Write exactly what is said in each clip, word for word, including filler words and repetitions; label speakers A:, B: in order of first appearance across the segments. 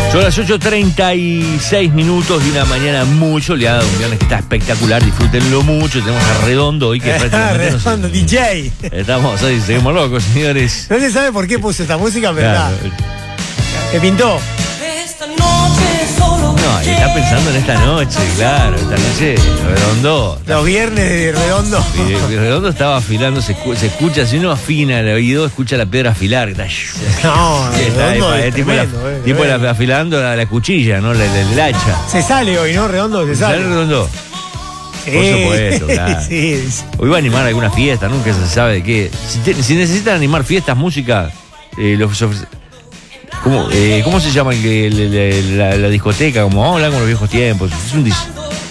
A: Son las ocho treinta y seis minutos de una mañana muy soleada, un viernes que está espectacular, disfrútenlo mucho. Tenemos a Redondo hoy que prácticamente no
B: Redondo,
A: sé,
B: D J.
A: Estamos hoy, seguimos locos, señores.
B: No se sabe por qué puso esta música, ¿verdad?
A: Claro.
B: ¿Te pintó?
A: No, y está pensando en esta noche, claro, esta noche Redondo.
B: Los viernes de Redondo.
A: Y, y Redondo estaba afilando, se, escu- se escucha, si uno afina el oído, escucha la piedra afilar. Está,
B: No,
A: sí, está,
B: Redondo
A: es
B: es
A: tipo,
B: tremendo,
A: la,
B: eh,
A: tipo
B: tremendo.
A: la- afilando la, la cuchilla, ¿no? La, la- el hacha.
B: Se sale hoy, ¿no? Redondo se
A: ¿Sale
B: sale.
A: Redondo?
B: Sí.
A: Por supuesto, claro.
B: Sí, sí.
A: Hoy va a animar alguna fiesta, nunca se sabe de qué. Si, te- si necesitan animar fiestas, música, eh, los ofrece- ¿Cómo, eh, ¿Cómo se llama el que- el- el- la, la discoteca? Como vamos a hablar con los viejos tiempos. Es un dis...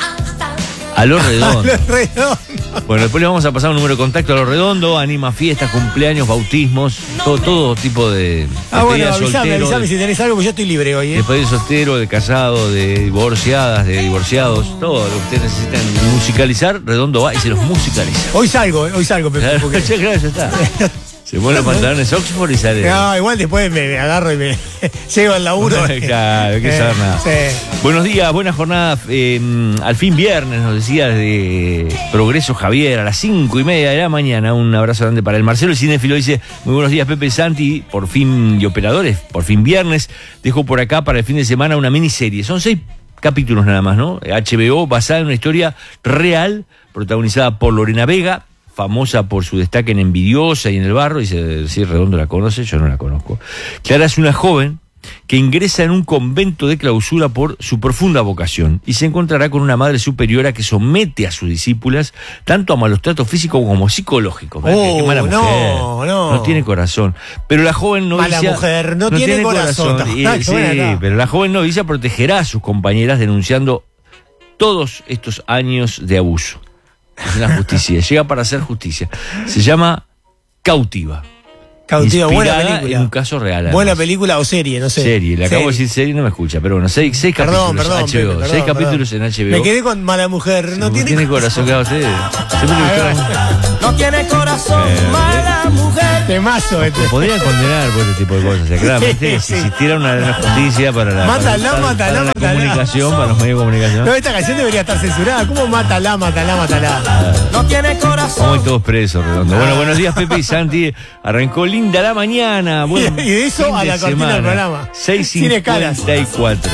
A: A lo redondo.
B: Los Redondos.
A: Bueno, después le vamos a pasar un número de contacto a lo redondo, anima fiestas, cumpleaños, bautismos, todo, todo tipo de
B: Ah, bueno,
A: despedida de
B: avísame,
A: soltero,
B: avísame
A: de-
B: si tenés algo, porque yo estoy libre hoy, ¿eh?
A: despedida de soltero, de casado, de divorciadas, de divorciados, todo lo que ustedes necesitan musicalizar, redondo va y se los musicaliza.
B: Hoy salgo, eh, hoy salgo, Pepe,
A: Claro,
B: porque-
A: ya, claro, ya está. Se pone los pantalones Oxford y sale.
B: No, igual después me, me agarro y me llego al laburo.
A: Claro, que saber nada.
B: Sí.
A: Buenos días, buena jornada. eh, al fin viernes, nos decía de Progreso Javier, a las cinco y media de la mañana. Un abrazo grande para el Marcelo. El cinéfilo dice: muy buenos días, Pepe y Santi. Por fin, y operadores, por fin viernes. Dejo por acá para el fin de semana una miniserie. Son seis capítulos nada más, ¿no? H B O, basada en una historia real, protagonizada por Lorena Vega, famosa por su destaque en Envidiosa y en El Barro. Dice, sí, Redondo la conoce, yo no la conozco. Clara es una joven que ingresa en un convento de clausura por su profunda vocación y se encontrará con una madre superiora que somete a sus discípulas tanto a malos tratos físicos como psicológicos. Mirá,
B: Oh,
A: qué mala mujer.
B: no, no.
A: No tiene corazón. Pero la joven novicia...
B: Mala mujer, no tiene corazón.
A: Y,
B: Ah, qué
A: sí,
B: buena acá.
A: pero la joven novicia protegerá a sus compañeras denunciando todos estos años de abuso. Es la justicia, llega para hacer justicia. Se llama Cautiva.
B: Cautiva, buena
A: Inspirada
B: película.
A: en un caso real. además.
B: Buena película o serie, no sé.
A: Serie, le acabo de
B: Serie.
A: decir serie, no me escucha, pero bueno, seis, seis
B: Perdón,
A: capítulos
B: perdón,
A: H B O,
B: Pepe, perdón,
A: seis
B: perdón.
A: capítulos en H B O.
B: Me quedé con mala mujer. No,
A: No
B: tiene,
A: tiene corazón, claro, usted. Siempre le gustó.
C: No tiene corazón,
A: Eh,
C: mala mujer.
B: Temazo este.
A: Lo podrían condenar por este tipo de cosas. O sea, claramente,
B: Sí,
A: si
B: sí.
A: existiera una, una justicia para la,
B: Mátala,
A: para,
B: mátala,
A: para la
B: mátala.
A: comunicación, para los medios de comunicación.
B: No, esta canción debería estar censurada. ¿Cómo mátala, mátala, mátala?
C: No tiene
A: Vamos a
C: corazón.
A: ir todos presos, Redondo. Bueno, buenos días, Pepe y Santi. Arrancó linda la mañana. Buen
B: Y de eso
A: fin
B: a
A: de
B: la cortina
A: semana.
B: del programa.
A: seis
B: Sin escalas.
A: cincuenta y cuatro.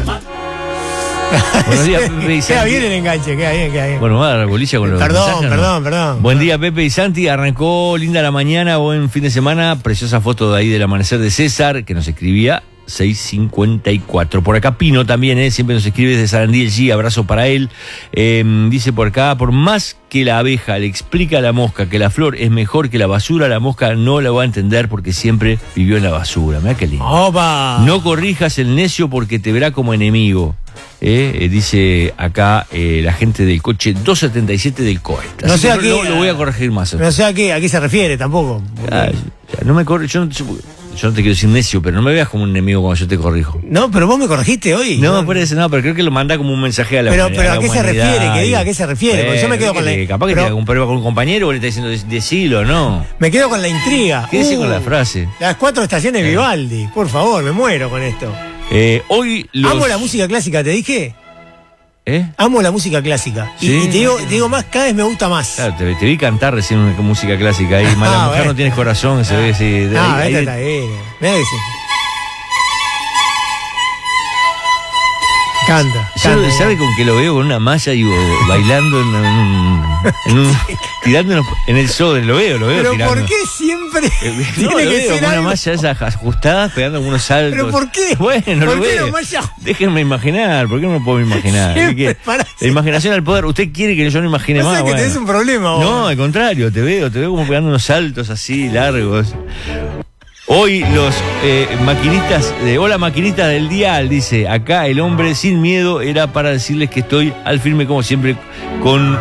A: Buenos días, Pepe y
B: Queda
A: Santi.
B: bien el enganche, queda bien, queda bien.
A: Bueno, va a dar bolilla con los
B: Perdón,
A: mensajes, ¿no?
B: perdón, perdón.
A: Buen día, Pepe y Santi. Arrancó linda la mañana, buen fin de semana. Preciosa foto de ahí del amanecer de César, que nos escribía seis cincuenta y cuatro. Por acá Pino también, ¿eh? Siempre nos escribe desde Sarandí el G. Abrazo para él. Eh, dice por acá, por más que la abeja le explica a la mosca que la flor es mejor que la basura, la mosca no la va a entender porque siempre vivió en la basura. Mirá qué lindo.
B: Opa.
A: No corrijas el necio porque te verá como enemigo. Eh, eh, dice acá eh, la gente del coche doscientos setenta y siete del COET.
B: No
A: Así
B: sé
A: que
B: a qué-
A: lo, lo voy a corregir más.
B: No sé a qué, a qué se refiere tampoco.
A: Ah, ya, no me corre, yo, no, yo no te quiero decir necio, pero no me veas como un enemigo cuando yo te corrijo.
B: No, pero vos me corregiste hoy.
A: No, por eso no, pero creo que lo manda como un mensaje a la
B: Pero-
A: humanidad,
B: pero ¿a
A: la
B: qué se
A: humanidad
B: refiere? Que
A: y-
B: diga a qué se refiere, porque yo me quedo con la-
A: que Capaz que
B: pero-
A: tiene algún problema con un compañero o le está diciendo "Dec- decilo, ¿no?
B: Me quedo con la intriga.
A: ¿Qué decís
B: Uh,
A: con la frase?
B: Las cuatro estaciones de Vivaldi. Por favor, me muero con esto.
A: Eh, hoy los...
B: Amo la música clásica, ¿te dije?
A: ¿Eh?
B: Amo la música clásica. Y-
A: ¿Sí?
B: Y, te, digo, te digo más, cada vez me gusta más.
A: Claro, te, te vi cantar recién una música clásica ahí. Mala
B: Ah,
A: mujer,
B: bueno.
A: no tienes corazón, se ve así. de
B: Ah,
A: ahí-
B: esta
A: ahí-
B: está bien. Mirá que sí. Canta,
A: Yo,
B: canta.
A: ¿sabe con que lo veo con una malla y bailando en un, en un- tirando en el sol? Lo veo, lo veo
B: Pero
A: tirando.
B: ¿por qué siempre
A: Eh,
B: tiene
A: no, lo
B: que
A: veo
B: ser
A: con una
B: algo?
A: malla esas ajustadas, pegando algunos saltos.
B: ¿Pero por qué?
A: Bueno,
B: ¿Por
A: lo
B: qué
A: veo.
B: la malla?
A: Déjenme imaginar, ¿por qué no me puedo imaginar?
B: Siempre
A: ¿Qué?
B: para-
A: La imaginación al poder. ¿Usted quiere que yo no imagine
B: No
A: más?
B: sé que
A: Bueno.
B: tenés un problema vos.
A: No, al contrario, te veo, te veo como pegando unos saltos así largos. Hoy los eh, maquinistas, de hola maquinistas del dial, dice, acá el hombre sin miedo era para decirles que estoy al firme como siempre con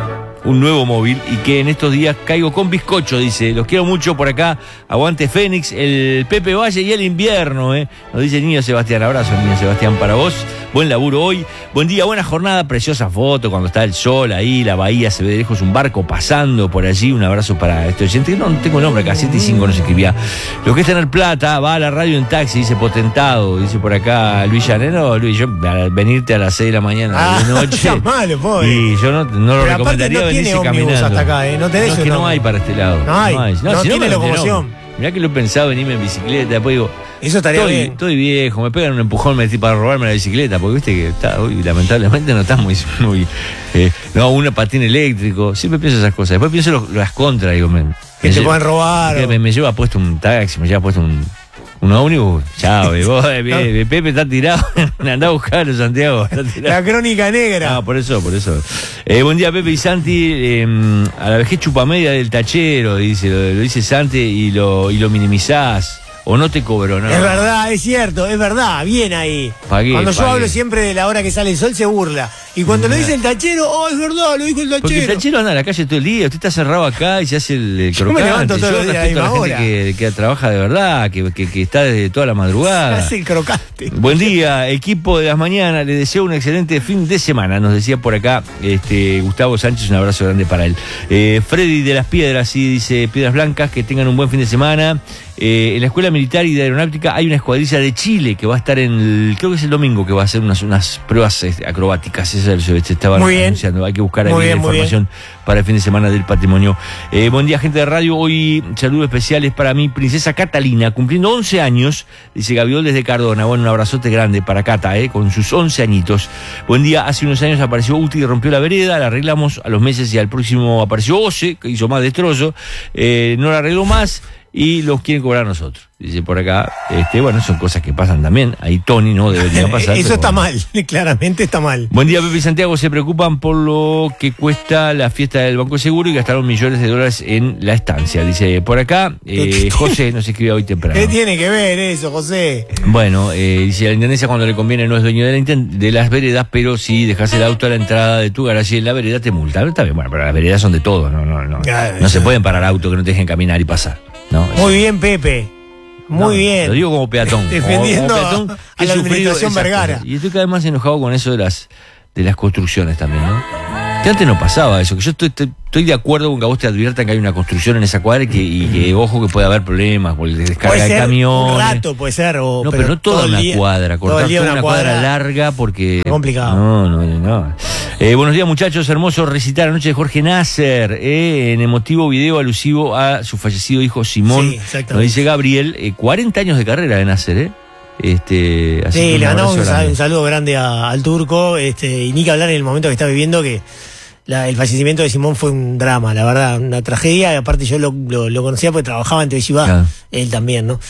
A: un nuevo móvil y que en estos días caigo con bizcocho, dice. Los quiero mucho por acá. Aguante Fénix, el Pepe Valle y el invierno, ¿eh? Nos dice Niño Sebastián. Abrazo, Niño Sebastián, para vos. Buen laburo hoy. Buen día, buena jornada. Preciosa foto cuando está el sol ahí, la bahía, se ve de lejos un barco pasando por allí. Un abrazo para este oyente. No, no tengo el nombre acá, siete y cinco nos escribía. Lo que es tener plata, va a la radio en taxi, dice Potentado. Dice por acá Luis Llanero. Luis, yo al venirte a las seis de la mañana
B: Ah,
A: de noche.
B: está malo, pobre.
A: Y yo no, no lo
B: Pero aparte
A: recomendaría
B: no tiene
A: venirse
B: ómnibus
A: caminando.
B: hasta acá, ¿eh? No tenés
A: No, es
B: un
A: que no
B: ómnibus.
A: hay para este lado.
B: No hay. No
A: si no
B: tiene
A: me
B: locomoción.
A: no. Mirá que lo he pensado venirme en bicicleta, después digo,
B: Eso estaría
A: estoy,
B: bien.
A: estoy viejo, me pegan un empujón me metí para robarme la bicicleta, porque viste que está, hoy lamentablemente no está muy, muy eh, no, una patín eléctrico, siempre pienso esas cosas, después pienso los, las contras, digo, me,
B: Que
A: me
B: te
A: lle-
B: pueden robar.
A: que
B: o-
A: me, me lleva puesto un taxi, me lleva puesto un, un ómnibus, chao, eh, vos, eh, eh, Pepe está tirado, andá a buscarlo, Santiago, está tirado.
B: La crónica negra.
A: Ah, por eso, por eso. Eh, buen día, Pepe y Santi. Eh, a la vejez chupamedia del tachero, dice, lo, lo dice Santi y lo, y lo minimizás. O no te cobro, ¿no?
B: Es verdad, es cierto, es verdad, bien ahí.
A: Pagué,
B: Cuando yo
A: pagué.
B: hablo siempre de la hora que sale el sol, se burla. Y cuando lo dice el tachero, oh, es verdad, lo dijo el
A: Porque el
B: tachero.
A: tachero anda a la calle todo el día, usted está cerrado acá y se hace el, el
B: Yo me
A: crocante.
B: levanto todos
A: Yo
B: los días a la
A: respeto a la
B: misma
A: gente que, que trabaja de verdad, que, que, que está desde toda la madrugada.
B: Hace el crocante.
A: Buen día, equipo de las mañanas. Le deseo un excelente fin de semana. Nos decía por acá este Gustavo Sánchez, un abrazo grande para él. Eh, Freddy de las Piedras, sí, dice Piedras Blancas, que tengan un buen fin de semana. Eh, en la Escuela Militar y de Aeronáutica hay una escuadrilla de Chile que va a estar en el, creo que es el domingo, que va a hacer unas, unas pruebas este, acrobáticas. Eso se se estaban
B: Muy bien.
A: anunciando. Hay que buscar ahí
B: Muy
A: la
B: bien, muy
A: información para el fin de semana del patrimonio. Eh, buen día, gente de radio. Hoy saludos especiales para mi princesa Catalina, cumpliendo once años, dice Gabriel desde Cardona. Bueno, un abrazote grande para Cata, eh, con sus once añitos. Buen día, hace unos años apareció Uti y rompió la vereda, la arreglamos a los meses y al próximo apareció Ose, que hizo más destrozo, eh, no la arregló más y los quieren cobrar a nosotros. Dice por acá, este, bueno, son cosas que pasan también. Ahí Tony no debería pasar.
B: Eso
A: pero
B: está
A: bueno.
B: mal, claramente está mal.
A: Buen día, Pepe y Santiago. Se preocupan por lo que cuesta la fiesta del Banco Seguro y gastaron millones de dólares en la estancia. Dice por acá, eh, José nos escribió hoy temprano.
B: ¿Qué tiene que ver eso, José?
A: Bueno, eh, dice la intendencia cuando le conviene no es dueño de, la inten- de las veredas, pero si dejas el auto a la entrada de tu garaje en la vereda te multa. Está bien, bueno, pero las veredas son de todo, no, no, no.
B: Claro,
A: No se
B: eso-
A: pueden parar autos que no te dejen caminar y pasar. No,
B: Muy bien, Pepe. Muy
A: no,
B: bien.
A: Lo digo como peatón.
B: Defendiendo
A: como, como peatón
B: a-
A: que
B: a la
A: he sufrido
B: administración
A: esas
B: Vergara.
A: cosas. Y estoy cada vez más enojado con eso de las de las construcciones también, ¿no? Que antes no pasaba eso, que yo estoy, estoy, estoy de acuerdo con que a vos te adviertan que hay una construcción en esa cuadra y que, y que ojo, que puede haber problemas por el descarga
B: Puede
A: de
B: ser
A: camiones.
B: un rato, puede ser. O,
A: No, pero, no toda
B: todo el
A: una
B: día-
A: cuadra,
B: todo
A: cortar
B: el día
A: toda una cuadra, larga porque...
B: Es complicado.
A: No, no, no. Eh, buenos días, muchachos. Hermoso recitar anoche de Jorge Nasser, eh, en emotivo video alusivo a su fallecido hijo Simón.
B: Sí, exactamente.
A: Nos dice Gabriel, eh, cuarenta años de carrera de Nasser, ¿eh? Este, así que
B: Sí,
A: un
B: le mandamos un,
A: abrazo
B: sal-
A: grande.
B: un saludo grande a- al turco, este, y ni que hablar en el momento que está viviendo, que la- el fallecimiento de Simón fue un drama, la verdad, una tragedia, y aparte yo lo, lo, lo conocía porque trabajaba en T V Ciudad,
A: Claro.
B: él también, ¿no?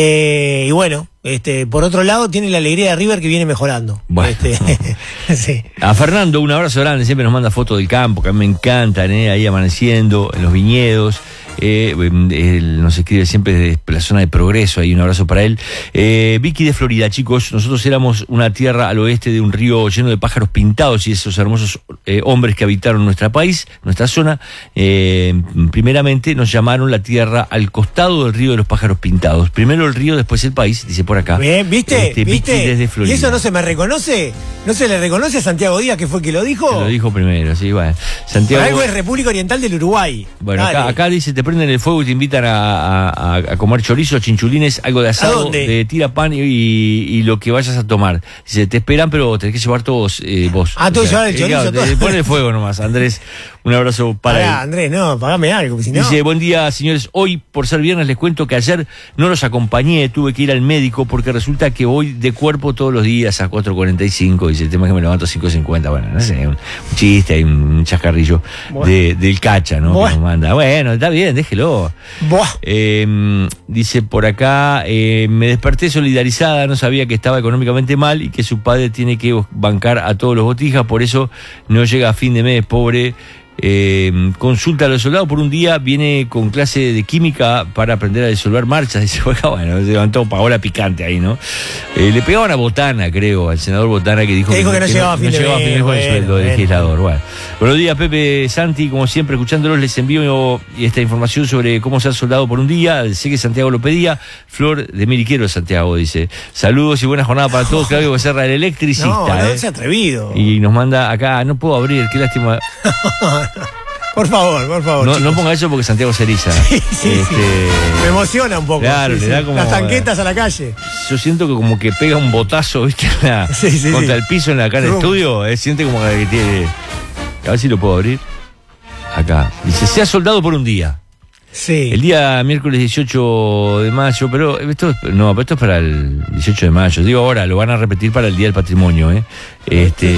B: Eh, y bueno, este, por otro lado tiene la alegría de River que viene mejorando.
A: Bueno.
B: Este, sí.
A: A Fernando, un abrazo grande, siempre nos manda fotos del campo, que a mí me encantan, ¿eh? Ahí amaneciendo, en los viñedos. Eh, él nos escribe siempre desde la zona de Progreso, ahí un abrazo para él. Eh, Vicky de Florida, chicos, nosotros éramos una tierra al oeste de un río lleno de pájaros pintados y esos hermosos eh, hombres que habitaron nuestro país, nuestra zona, eh, primeramente nos llamaron la tierra al costado del río de los pájaros pintados. Primero el río, después el país, dice por acá.
B: Bien, ¿viste?
A: Este,
B: ¿Viste?
A: Vicky desde Florida.
B: ¿Y eso no se me reconoce? ¿No se le reconoce a Santiago Díaz que fue el que lo dijo?
A: Lo dijo primero, sí, bueno.
B: Por
A: Santiago.
B: algo es República Oriental del Uruguay.
A: Bueno,
B: Dale.
A: acá, acá dice, te prenden el fuego y te invitan a, a- a comer chorizo, chinchulines, algo de asado,
B: dónde?
A: de tira pan y, y lo que vayas a tomar. Dice, te esperan, pero tenés que llevar todos eh, vos.
B: Ah, tú llevar el
A: eh,
B: chorizo,
A: claro,
B: todo.
A: te ponen el fuego nomás, Andrés. Un abrazo para
B: Pará,
A: él.
B: Andrés, no, pagame algo, porque si no.
A: Dice, buen día, señores. Hoy, por ser viernes, les cuento que ayer no los acompañé, tuve que ir al médico porque resulta que voy de cuerpo todos los días a cuatro cuarenta y cinco. Dice, el tema es que me levanto a cinco cincuenta. Bueno, no sé, un, un chiste, hay un chascarrillo
B: Bueno.
A: de, del cacha, ¿no?
B: Bueno.
A: Que nos manda. Bueno, está bien, déjelo.
B: Buah.
A: Eh, dice por acá, eh, me desperté solidarizada, no sabía que estaba económicamente mal y que su padre tiene que bancar a todos los botijas, por eso no llega a fin de mes, pobre. Eh, consulta a los soldados por un día, viene con clase de química para aprender a disolver marchas. Dice, bueno, se levantó Paola picante ahí, ¿no? Eh, le pegaban a Botana, creo, al senador Botana, que dijo
B: que,
A: que,
B: dijo que no,
A: que
B: llegaba a fin de mes
A: con el
B: bueno,
A: sueldo de
B: bueno.
A: legislador. Bueno. Buenos días, Pepe, Santi, como siempre, escuchándolos, les envío esta información sobre cómo ser soldado por un día. Sé que Santiago lo pedía. Flor de Miriquero de Santiago dice, saludos y buena jornada para todos. Claudio Becerra, el electricista.
B: No, no
A: eh.
B: se ha atrevido.
A: Y nos manda acá, no puedo abrir, qué lástima.
B: Por favor, por favor.
A: No, no ponga eso porque Santiago se eriza.
B: Sí, sí,
A: Este,
B: sí. Me emociona un poco.
A: Claro,
B: sí,
A: le
B: sí.
A: da como-
B: Las tanquetas a la calle.
A: Yo siento que como que pega un botazo, ¿viste? En la-
B: Sí, sí,
A: contra
B: sí.
A: el piso en la acá en el
B: Rum.
A: estudio. Eh, siente como que tiene. A ver si lo puedo abrir. Acá. Dice, sea soldado por un día.
B: Sí.
A: El día miércoles dieciocho de mayo, pero esto es- no, pero esto es para el dieciocho de mayo. Digo ahora, lo van a repetir para el Día del Patrimonio, ¿eh? Este.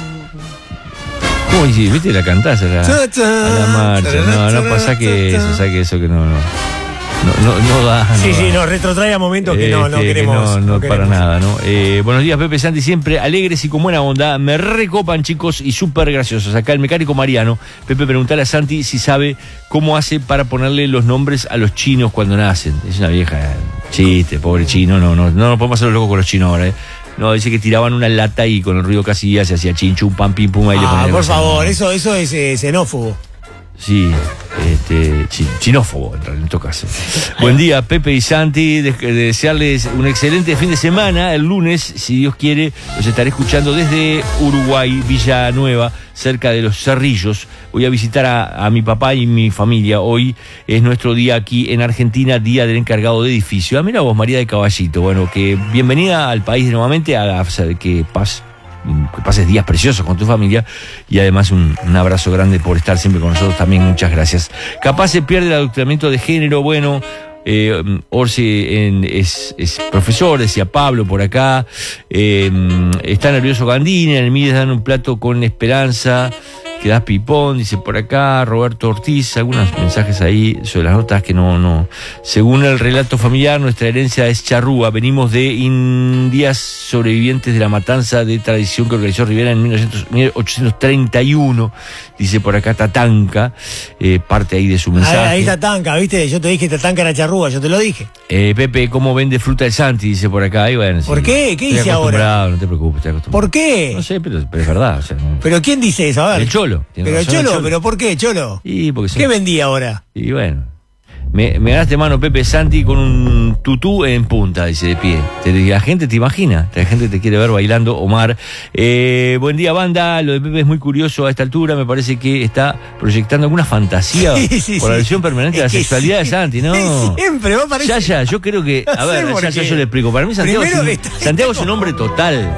A: ¿Cómo dice? ¿Viste? La cantás a la, a la marcha. No, no pasa que eso, saque eso que no, no. No, no, no da.
B: Sí,
A: no
B: sí,
A: da.
B: nos retrotrae a momentos que no, no
A: Este, que
B: queremos.
A: no, no para
B: queremos.
A: nada, ¿no? Eh, buenos días, Pepe Santi, siempre alegres y con buena onda. Me recopan, chicos, y súper graciosos. Acá el mecánico Mariano. Pepe, preguntale a Santi si sabe cómo hace para ponerle los nombres a los chinos cuando nacen. Es una vieja chiste, pobre chino. No, no, no nos podemos hacer los locos con los chinos ahora, ¿eh? No, dice que tiraban una lata y con el ruido que hacía se hacía chin, chum, pam, pim, pum. Ahí le
B: Ah,
A: ponían
B: por
A: cosas.
B: favor, eso, eso es eh, xenófobo.
A: Sí, este, chi- chinófobo en realidad, en todo caso. Buen día, Pepe y Santi, de, de desearles un excelente fin de semana. El lunes, si Dios quiere, los estaré escuchando desde Uruguay, Villanueva, cerca de Los Cerrillos. Voy a visitar a, a mi papá y mi familia. Hoy es nuestro día aquí en Argentina, día del encargado de edificio. Ah, mira vos, María de Caballito. Bueno, que bienvenida al país nuevamente, a, a que paz. Que pases días preciosos con tu familia y además un, un abrazo grande por estar siempre con nosotros también, muchas gracias. Capaz se pierde el adoctrinamiento de género, bueno, eh, Orsi en, es, es profesor, decía Pablo por acá, eh, está nervioso Gandini, en el Mides dan un plato con esperanza, que das pipón, dice por acá, Roberto Ortiz, algunos mensajes ahí sobre las notas que no, no. Según el relato familiar, nuestra herencia es charrúa, venimos de indias sobrevivientes de la matanza de tradición que organizó Rivera en mil ochocientos treinta y uno, dice por acá Tatanka, eh, parte ahí de su mensaje.
B: Ahí, ahí Tatanka, ¿viste? Yo te dije Tatanka era charrúa, yo te lo dije.
A: Eh, Pepe, ¿cómo vende fruta el Santi? Dice por acá. Y bueno,
B: ¿Por
A: sí,
B: qué? ¿Qué
A: estoy
B: dice ahora?
A: acostumbrado, no te preocupes, estoy acostumbrado.
B: ¿Por qué?
A: No sé, pero, pero es verdad. O sea, no.
B: ¿Pero quién dice eso? A ver.
A: El Cholo. tiene
B: Pero
A: razón el
B: Cholo, ¿pero por qué, Cholo?
A: Y porque son-
B: ¿Qué vendía ahora?
A: Y bueno, me, me ganaste mano Pepe Santi con un tutú en punta, dice de pie. Te- la gente te imagina, la gente te quiere ver bailando. Omar, eh, buen día banda, lo de Pepe es muy curioso a esta altura, me parece que está proyectando alguna fantasía
B: Sí, sí,
A: por la
B: sí.
A: versión permanente de la
B: Es que
A: sexualidad
B: sí.
A: de Santi, ¿no?
B: Siempre, vos parece-
A: Ya, ya, yo creo que, a
B: No sé
A: ver,
B: por
A: ya, ya
B: qué.
A: yo le explico, para mí Santiago,
B: Primero
A: es un,
B: está-
A: Santiago es un hombre total,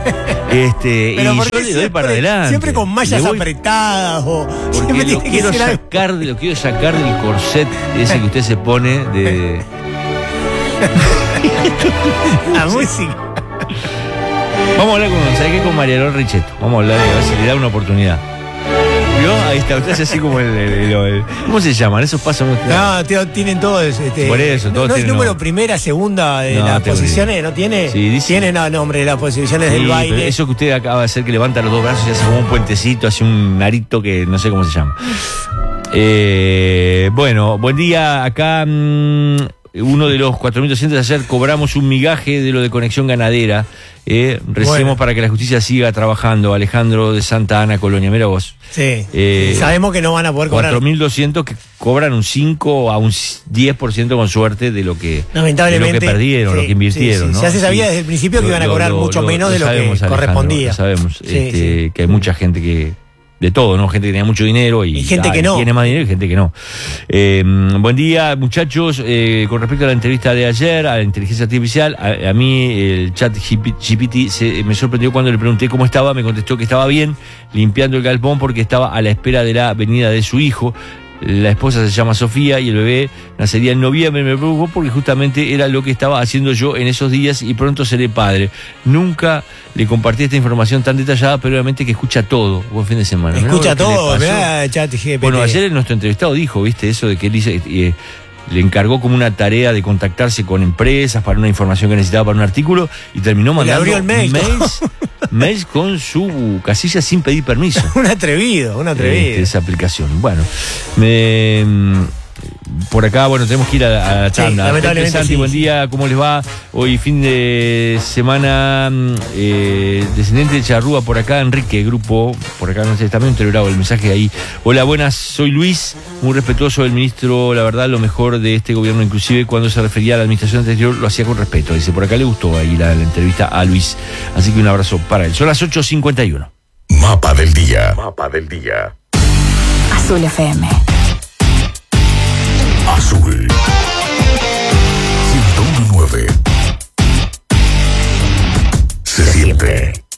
A: este,
B: Pero
A: y
B: porque
A: yo le doy
B: siempre-
A: para adelante.
B: Siempre con mallas
A: Le voy-
B: apretadas o
A: Porque
B: siempre
A: lo
B: tiene que
A: quiero
B: ser algo-
A: sacar, de- lo quiero sacar del corset ese que usted se pone de...
B: la música.
A: Vamos a hablar con, ¿sabe qué? Con Mariano Richetto. Vamos a hablar, a ver si le da una oportunidad. ¿Vio? Ahí está, usted hace así como el, el- el- el- ¿cómo se llaman? Esos pasos.
B: No, tío, tienen todos. Este,
A: Por eso,
B: no,
A: todos
B: no es
A: tienen
B: número
A: nombre.
B: primera, segunda de
A: No,
B: las
A: tengo
B: posiciones,
A: idea.
B: ¿no tiene?
A: Sí, dice-
B: Tiene no, nombre, las posiciones
A: Sí,
B: del baile.
A: pero eso que usted acaba de hacer, que levanta los dos brazos y hace como un puentecito, hace un arito que no sé cómo se llama. Eh, bueno, buen día. Acá mmm, uno de los cuatro mil doscientos ayer cobramos un migaje de lo de Conexión Ganadera. Eh, recemos
B: Bueno.
A: para que la justicia siga trabajando. Alejandro de Santa Ana, Colonia. Mira vos.
B: Sí.
A: Eh,
B: Sabemos que no van a poder cobrar.
A: cuatro mil doscientos que cobran un cinco a un diez por ciento con suerte de lo que,
B: Lamentablemente.
A: de lo que perdieron,
B: sí,
A: lo que invirtieron.
B: sí, sí.
A: ¿no?
B: Ya se sabía
A: Sí.
B: desde el principio que iban a cobrar mucho menos de lo que
A: sabemos, Alejandro,
B: correspondía.
A: Lo sabemos,
B: Sí,
A: este,
B: sí.
A: que hay mucha gente que... De todo, ¿no? Gente que tenía mucho dinero y,
B: Y gente
A: ah,
B: que no.
A: tiene más dinero y gente que no. Eh, buen día, muchachos. Eh, con respecto a la entrevista de ayer, a la inteligencia artificial, a, a mí el chat G P T se, me sorprendió cuando le pregunté cómo estaba. Me contestó que estaba bien, limpiando el galpón porque estaba a la espera de la venida de su hijo. La esposa se llama Sofía y el bebé nacería en noviembre. Me preocupó porque justamente era lo que estaba haciendo yo en esos días y pronto seré padre. Nunca le compartí esta información tan detallada, pero obviamente que escucha todo. Buen fin de semana. Mirá
B: Escucha
A: lo que le
B: todo,
A: pasó.
B: mirá, chat G P T.
A: Bueno, ayer nuestro entrevistado dijo, viste, eso de que él dice, eh, le encargó como una tarea de contactarse con empresas para una información que necesitaba para un artículo y terminó mandando
B: abrió el mail,
A: mails mails con su casilla sin pedir permiso.
B: Un atrevido, un atrevido.
A: Este, esa aplicación. Bueno, me, por acá, bueno, tenemos que ir a, a la
B: Sí,
A: tanda.
B: lamentablemente
A: Santi,
B: sí.
A: buen día, ¿cómo les va? Hoy fin de semana, eh, descendiente de Charrúa por acá, Enrique, grupo, por acá, no sé, también telegrado el mensaje ahí. Hola, buenas, soy Luis, muy respetuoso del ministro, la verdad, lo mejor de este gobierno, inclusive cuando se refería a la administración anterior, lo hacía con respeto. Dice, por acá le gustó ahí la, la entrevista a Luis, así que un abrazo para él. Son las ocho cincuenta y uno.
D: Mapa del día. Mapa del día.
E: Azul F M.
D: Azul. ciento uno punto nueve. Se siente.